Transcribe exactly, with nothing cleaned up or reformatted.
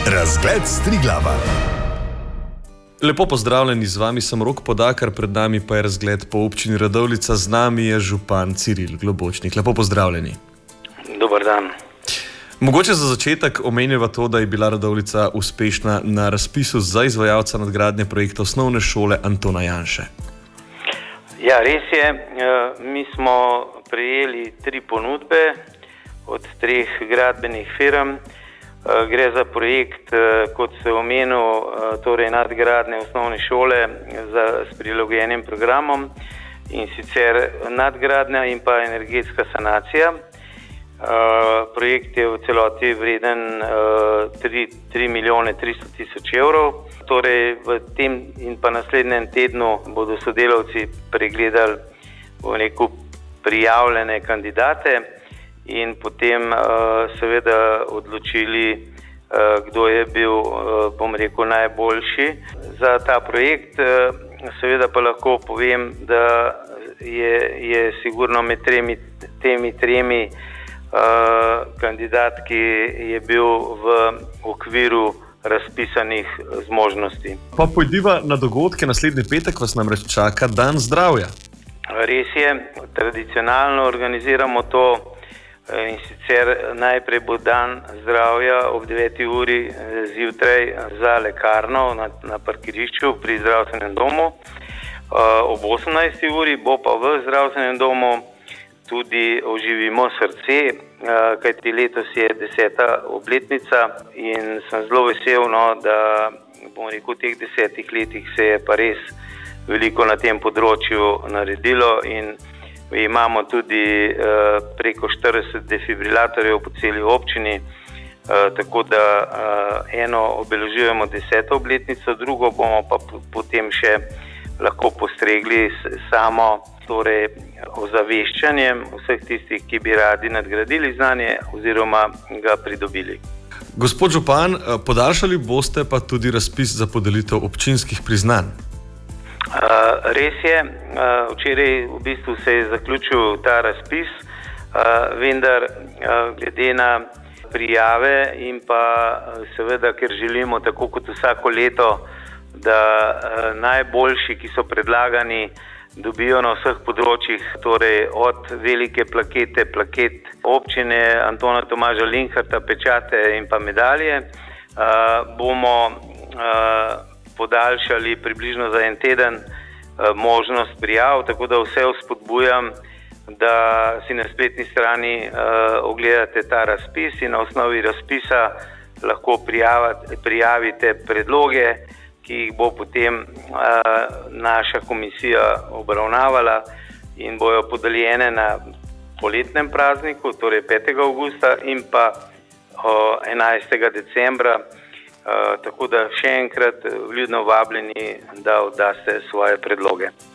Razgled Striglava. Lepo pozdravljeni, z vami sem Rok Podakar, pred nami pa je razgled po občini Radovljica, z nami je župan Ciril Globočnik. Lepo pozdravljeni. Dobar dan. Mogoče za začetek omenjava to, da je bila Radovljica uspešna na razpisu za izvajalca nadgradnje projekta osnovne šole Antona Janše. Ja, res je. Mi smo prejeli tri ponudbe od treh gradbenih firm. Gre za projekt, kot se omenil, torej nadgradnje osnovne šole za, s prilagojenim programom, in sicer nadgradnja in pa energetska sanacija. Projekt je v celoti vreden tri milijone tristo tisoč evrov. Torej v tem in pa naslednjem tednu bodo sodelavci pregledali neko prijavljene kandidate in potem seveda odločili, kdo je bil, bom rekel, najboljši za ta projekt. Seveda pa lahko povem, da je, je sigurno med tremi, temi tremi kandidatki je bil v okviru razpisanih zmožnosti. Pa pojdiva na dogodke. Naslednji petek vas namreč čaka Dan zdravja. Res je, tradicionalno organiziramo to, in sicer najprej bo Dan zdravja ob deveti uri zjutraj za lekarno na, na parkirišču pri zdravstvenem domu. Ob osemnajsti uri bo pa v zdravstvenem domu tudi Oživimo srce, kajti letos je deseta obletnica in sem zelo vesel, no, da bom rekel, v teh desetih letih se je pa res veliko na tem področju naredilo in imamo tudi uh, preko štirideset defibrilatorjev po celi občini, uh, tako da uh, eno obeležujemo deseto obletnico, drugo bomo pa p- potem še lahko postregli s samo torej, ozaveščanjem vseh tistih, ki bi radi nadgradili znanje oziroma ga pridobili. Gospod župan, podaljšali boste pa tudi razpis za podelitev občinskih priznanj. Uh, res je, uh, včeraj v bistvu se je zaključil ta razpis, uh, vendar uh, glede na prijave in pa uh, seveda, ker želimo tako kot vsako leto, da uh, najboljši, ki so predlagani, dobijo na vseh področjih, torej od velike plakete, plaket občine Antona Tomaža Linharta, pečate in pa medalje, uh, bomo uh, podaljšali približno za en teden možnost prijav, tako da vse vzpodbujam, da si na spletni strani uh, ogledate ta razpis in na osnovi razpisa lahko prijavate, prijavite predloge, ki jih bo potem uh, naša komisija obravnavala in bojo podeljene na poletnem prazniku, torej petega avgusta in pa uh, enajstega decembra. Uh, tako da še enkrat vljudno vabljeni, da oddaste svoje predloge.